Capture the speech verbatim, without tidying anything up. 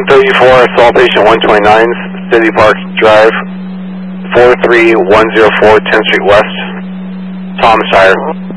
thirty-four, assault patient one twenty-nine, City Park Drive, four three one zero four, tenth Street West, Tom Shire.